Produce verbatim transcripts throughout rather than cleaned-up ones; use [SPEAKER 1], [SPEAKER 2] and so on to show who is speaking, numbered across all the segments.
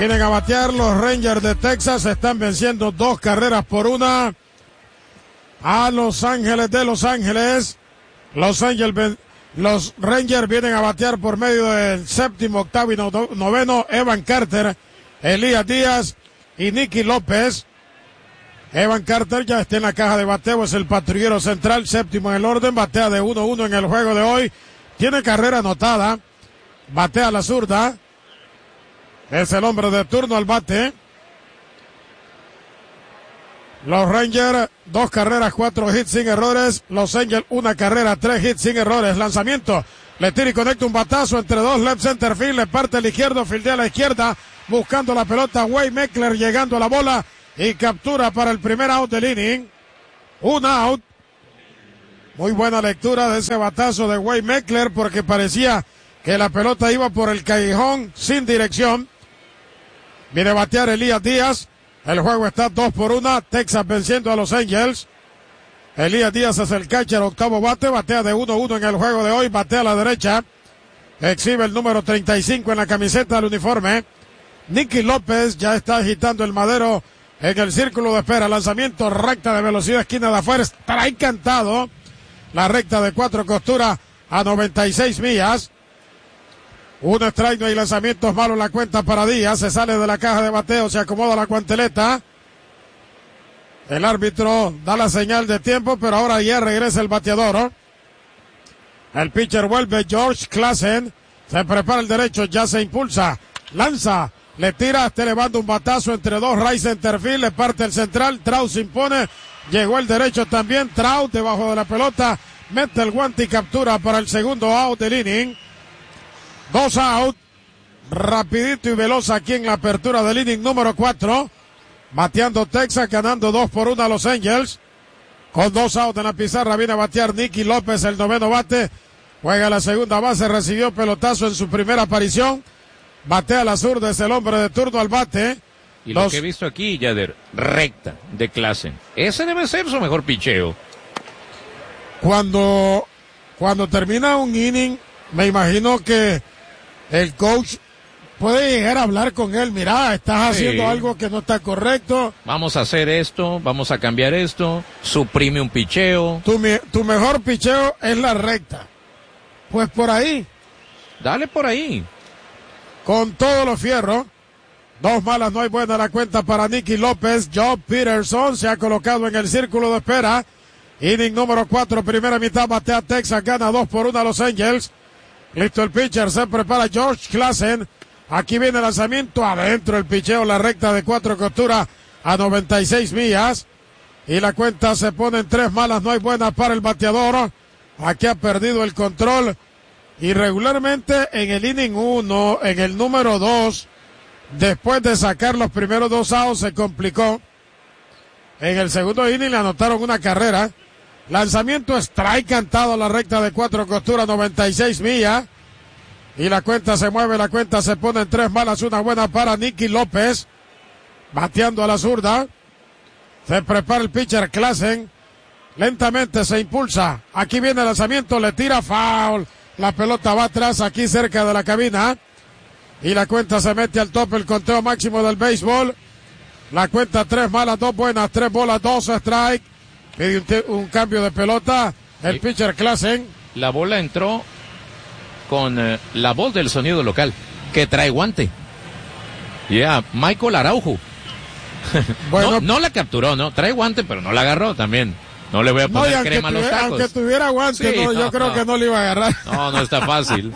[SPEAKER 1] Vienen a batear los Rangers de Texas, están venciendo dos carreras por una a Los Ángeles de Los Ángeles. Los Ángeles, los Rangers vienen a batear por medio del séptimo, octavo y noveno, Evan Carter, Elías Díaz y Nicky López. Evan Carter ya está en la caja de bateo, es el patrullero central, séptimo en el orden, batea de uno uno en el juego de hoy, tiene carrera anotada, batea a la zurda. Es el hombre de turno al bate. Los Rangers, dos carreras, cuatro hits sin errores. Los Angels, una carrera, tres hits sin errores. Lanzamiento. Le tira y conecta un batazo entre dos. Left center field. Le parte el izquierdo. Fildea a la izquierda. Buscando la pelota. Wade Meckler llegando a la bola. Y captura para el primer out del inning. Un out. Muy buena lectura de ese batazo de Wade Meckler porque parecía que la pelota iba por el callejón sin dirección. Viene a batear Elías Díaz. El juego está dos por una. Texas venciendo a los Angels. Elías Díaz es el catcher, octavo bate. Batea de uno uno en el juego de hoy. Batea a la derecha. Exhibe el número treinta y cinco en la camiseta del uniforme. Nicky López ya está agitando el madero en el círculo de espera. Lanzamiento recta de velocidad, esquina de afuera. Estará encantado. La recta de cuatro costuras a noventa y seis millas. Un strike, no hay lanzamientos malos, la cuenta para Díaz, se sale de la caja de bateo, se acomoda la guanteleta. El árbitro da la señal de tiempo, pero ahora ya regresa el bateador. El pitcher vuelve, George Klassen, se prepara el derecho, ya se impulsa, lanza, le tira, está elevando un batazo entre dos, right center field, le parte el central, Trout se impone, llegó el derecho también, Trout debajo de la pelota, mete el guante y captura para el segundo out del inning. Dos out, rapidito y veloz aquí en la apertura del inning número cuatro. Bateando Texas, ganando dos por uno a Los Angels. Con dos out en la pizarra viene a batear Nicky López, el noveno bate. Juega la segunda base, recibió pelotazo en su primera aparición. Batea a la zurda, es el hombre de turno al bate.
[SPEAKER 2] Y Los... lo que he visto aquí, Yader, recta de clase. Ese debe ser su mejor picheo.
[SPEAKER 1] Cuando, cuando termina un inning, me imagino que el coach puede llegar a hablar con él. Mira, estás
[SPEAKER 2] sí.
[SPEAKER 1] haciendo algo que no está correcto.
[SPEAKER 2] Vamos a hacer esto, vamos a cambiar esto. Suprime un picheo.
[SPEAKER 1] Tu, tu mejor picheo es la recta. Pues por ahí.
[SPEAKER 2] Dale por ahí.
[SPEAKER 1] Con todos los fierros. Dos malas, no hay buena la cuenta para Nicky López. Joe Peterson se ha colocado en el círculo de espera. Inning número cuatro, primera mitad, batea Texas, gana dos por uno a Los Angels. Listo el pitcher, se prepara George Klassen. Aquí viene el lanzamiento, adentro el picheo, la recta de cuatro costuras a noventa y seis millas. Y la cuenta se pone en tres malas, no hay buena para el bateador. Aquí ha perdido el control. Y regularmente en el inning uno, en el número dos, después de sacar los primeros dos outs, se complicó. En el segundo inning le anotaron una carrera. Lanzamiento strike cantado a la recta de cuatro costuras, noventa y seis millas. Y la cuenta se mueve, la cuenta se pone en tres malas, una buena para Nicky López. Bateando a la zurda. Se prepara el pitcher Klassen. Lentamente se impulsa. Aquí viene el lanzamiento, le tira foul. La pelota va atrás, aquí cerca de la cabina. Y la cuenta se mete al tope, el conteo máximo del béisbol. La cuenta tres malas, dos buenas, tres bolas, dos strike. Pide un, un cambio de pelota el sí. pitcher Klassen.
[SPEAKER 2] La bola entró con eh, la voz del sonido local, que trae guante. Ya, yeah, Michael Araujo. Bueno, no, no la capturó, no, trae guante, pero no la agarró también. No le voy a poner no, crema a los tacos.
[SPEAKER 1] Aunque tuviera guante, sí, no, no, yo creo no. que no le iba a agarrar.
[SPEAKER 2] No, no está fácil.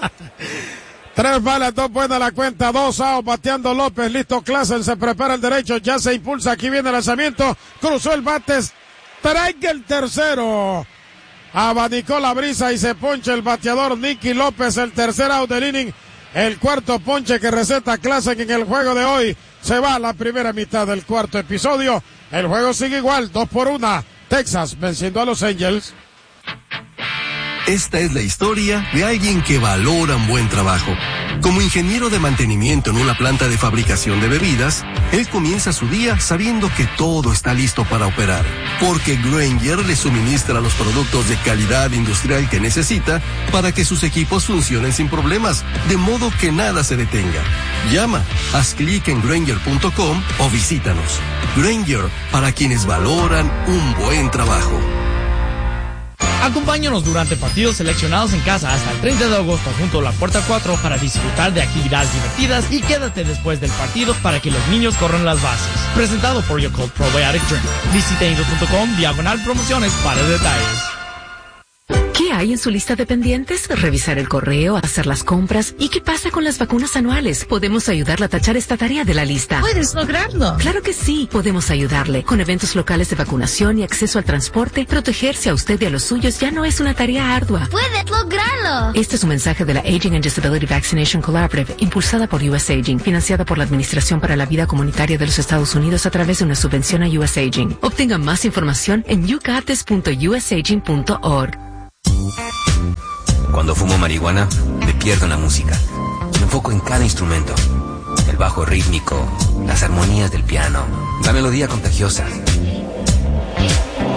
[SPEAKER 1] Tres balas, dos buenas la cuenta, dos outs, bateando López, listo Klassen, se prepara el derecho, ya se impulsa, aquí viene el lanzamiento, cruzó el bate, strike el tercero. Abanicó la brisa y se poncha el bateador Nicky López, el tercer out del inning, el cuarto ponche que receta Klassen en el juego de hoy. Se va a la primera mitad del cuarto episodio. El juego sigue igual, dos por una. Texas venciendo a Los Angels.
[SPEAKER 3] Esta es la historia de alguien que valora un buen trabajo. Como ingeniero de mantenimiento en una planta de fabricación de bebidas, él comienza su día sabiendo que todo está listo para operar, porque Grainger le suministra los productos de calidad industrial que necesita para que sus equipos funcionen sin problemas, de modo que nada se detenga. Llama, haz clic en Grainger punto com o visítanos. Grainger, para quienes valoran un buen trabajo.
[SPEAKER 4] Acompáñanos durante partidos seleccionados en casa hasta el treinta de agosto junto a la Puerta cuatro para disfrutar de actividades divertidas y quédate después del partido para que los niños corran las bases. Presentado por Yakult Probiotic Drink. Visita indos punto com diagonal promociones para detalles.
[SPEAKER 5] ¿Qué hay en su lista de pendientes? Revisar el correo, hacer las compras. ¿Y qué pasa con las vacunas anuales? Podemos ayudarle a tachar esta tarea de la lista.
[SPEAKER 6] ¿Puedes lograrlo?
[SPEAKER 5] Claro que sí, podemos ayudarle. Con eventos locales de vacunación y acceso al transporte, protegerse a usted y a los suyos ya no es una tarea ardua.
[SPEAKER 6] ¡Puedes lograrlo!
[SPEAKER 5] Este es un mensaje de la Aging and Disability Vaccination Collaborative, impulsada por U S Aging, financiada por la Administración para la Vida Comunitaria de los Estados Unidos a través de una subvención a U S Aging. Obtenga más información en you got this punto u s aging punto org.
[SPEAKER 7] Cuando fumo marihuana, me pierdo en la música. Me enfoco en cada instrumento. El bajo rítmico, las armonías del piano, la melodía contagiosa.
[SPEAKER 5] Hey,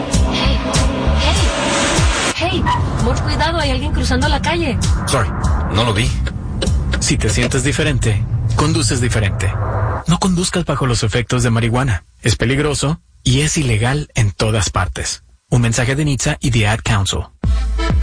[SPEAKER 5] hey, hey, mucho cuidado, hay alguien cruzando la calle.
[SPEAKER 7] Sorry, no lo vi.
[SPEAKER 8] Si te sientes diferente, conduces diferente. No conduzcas bajo los efectos de marihuana. Es peligroso y es ilegal en todas partes. Un mensaje de N H T S A y The Ad Council.